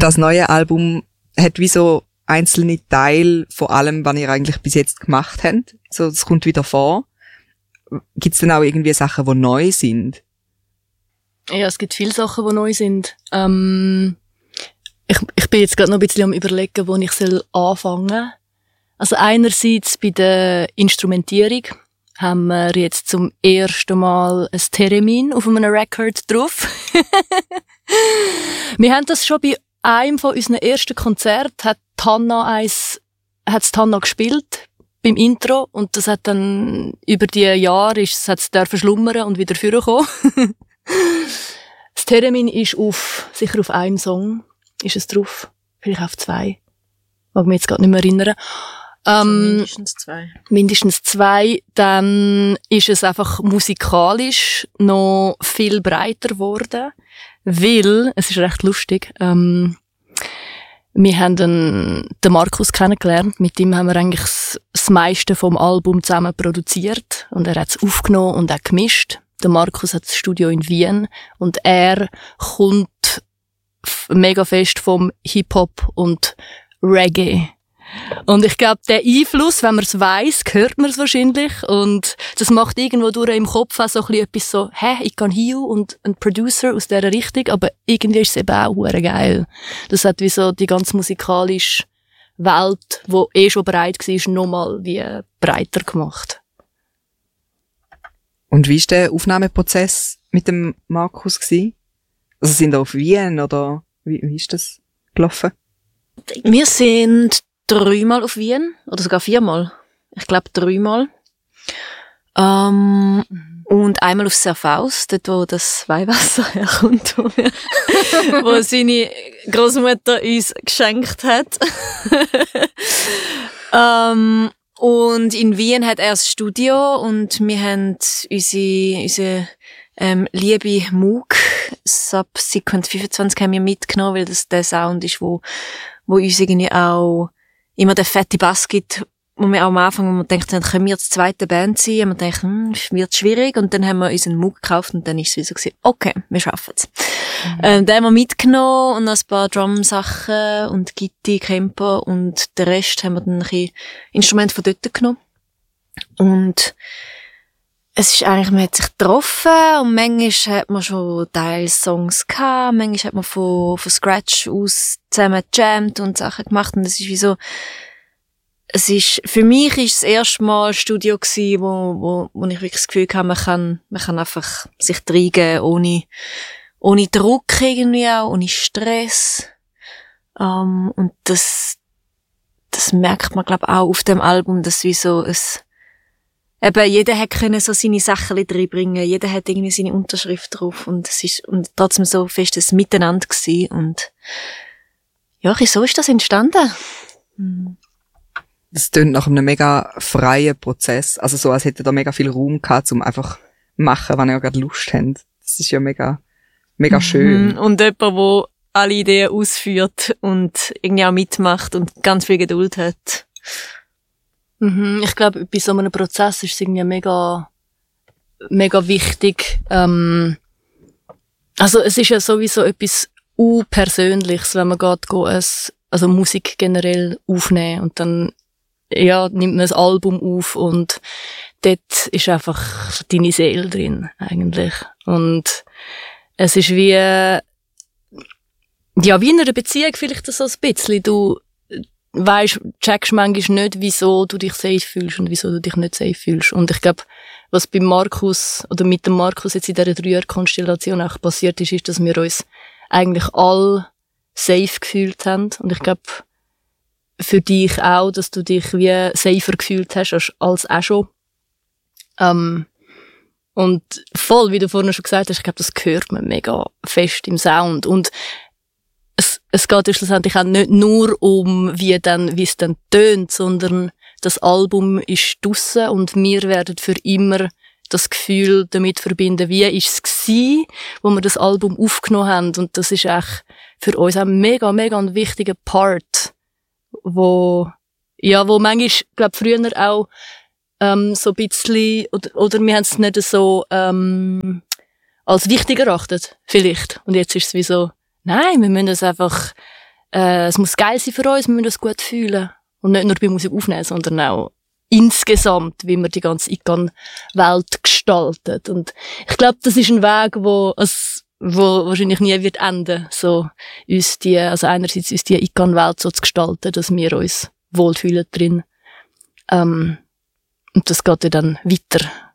das neue Album hat wie so einzelne Teile von allem, was ihr eigentlich bis jetzt gemacht habt. So, das kommt wieder vor. Gibt es denn auch irgendwie Sachen, die neu sind? Ja, es gibt viele Sachen, die neu sind. Ich bin jetzt gerade noch ein bisschen am Überlegen, wo ich anfangen soll. Also einerseits bei der Instrumentierung haben wir jetzt zum ersten Mal ein Theremin auf einem Record drauf. Wir haben das schon bei einem von unseren ersten Konzerten, hat Hanna gespielt beim Intro, und das hat dann über die Jahre hat's schlummern und wieder vorkommen. Das Theremin ist sicher auf einem Song ist es drauf, vielleicht auf 2. Mag mich jetzt gerade nicht mehr erinnern. Mindestens 2. Mindestens 2. Dann ist es einfach musikalisch noch viel breiter geworden, weil, es ist recht lustig, wir haben den Markus kennengelernt, mit ihm haben wir eigentlich das meiste vom Album zusammen produziert, und er hat es aufgenommen und auch gemischt. Der Markus hat das Studio in Wien, und er kommt mega fest vom Hip-Hop und Reggae. Und ich glaube, der Einfluss, wenn man es weiss, hört man es wahrscheinlich. Und das macht irgendwo durch im Kopf auch so ein bisschen etwas so, ich kann hier und ein Producer aus dieser Richtung, aber irgendwie ist es eben auch hure geil. Das hat wie so die ganze musikalische Welt, die schon breit war, nochmal wie breiter gemacht. Und wie war der Aufnahmeprozess mit dem Markus gewesen? Also sind ihr auf Wien oder wie ist das gelaufen? Wir sind 3-mal auf Wien, oder sogar 4-mal. Ich glaube 3-mal. Und einmal auf Serfaus, dort wo das Weihwasser herkommt, wo seine Großmutter uns geschenkt hat. Und in Wien hat er das Studio, und wir haben unsere liebe Moog Subsequent 25 haben wir mitgenommen, weil das der Sound ist, wo uns irgendwie auch immer der fette Bass gibt, wo wir auch am Anfang, wo wir denken, dann können wir jetzt zweite Band sein, und wir denken, wird schwierig, und dann haben wir unseren Moog gekauft, und dann ist es wie so gewesen, okay, wir schaffen's. Den haben wir mitgenommen, und noch ein paar Drum-Sachen und Gitti, Camper, und den Rest haben wir dann ein bisschen Instrumente von dort genommen. Und es ist eigentlich, man hat sich getroffen, und manchmal hat man schon teils Songs gehabt, manchmal hat man von Scratch aus zusammen gejammt und Sachen gemacht, und es ist wie so, für mich ist das erste Mal Studio gewesen, wo ich wirklich das Gefühl hatte, man kann einfach sich reingeben, ohne Druck irgendwie auch, ohne Stress. Und das merkt man, glaube ich, auch auf dem Album, dass wie so eben, jeder hat können so seine Sachen reinbringen, jeder hat irgendwie seine Unterschrift drauf, und es ist, und trotzdem so fest ein Miteinander gewesen, und ja, so ist das entstanden. Das tönt nach einem mega freien Prozess, also so, als hätte da mega viel Raum gehabt, um einfach machen, wenn ihr gerade Lust habt. Das ist ja mega schön. Und jemand, der alle Ideen ausführt und irgendwie auch mitmacht und ganz viel Geduld hat. Ich glaube, bei so einem Prozess ist es irgendwie mega, mega wichtig. Also es ist ja sowieso etwas Persönliches, wenn man also Musik generell aufnehmen, und dann nimmt man ein Album auf, und dort ist einfach deine Seele drin eigentlich. Und es ist wie in einer Beziehung vielleicht so ein bisschen. Du checkst manchmal nicht, wieso du dich safe fühlst und wieso du dich nicht safe fühlst. Und ich glaube, was bei Markus oder mit dem Markus jetzt in dieser 3-Jahr-Konstellation auch passiert ist, dass wir uns eigentlich alle safe gefühlt haben. Und ich glaube, für dich auch, dass du dich wie safer gefühlt hast als auch schon. Und voll, wie du vorhin schon gesagt hast, ich glaube, das hört man mega fest im Sound. Und es geht ja schlussendlich auch nicht nur um, wie es dann tönt, sondern das Album ist draussen, und wir werden für immer das Gefühl damit verbinden, wie ist es gewesen, wo wir das Album aufgenommen haben. Und das ist echt für uns auch mega, mega ein wichtiger Part, wo manchmal, glaube früher auch so ein bisschen, oder wir haben es nicht so als wichtig erachtet, vielleicht. Und jetzt ist es wie so, nein, wir müssen es einfach es muss geil sein für uns, wir müssen das gut fühlen. Und nicht nur bei Musik aufnehmen, sondern auch insgesamt, wie man die ganze ICANN-Welt gestaltet. Und ich glaube, das ist ein Weg, wo wahrscheinlich nie wird enden. So, also einerseits uns die ICANN-Welt so zu gestalten, dass wir uns wohlfühlen drin. Und das geht ja dann weiter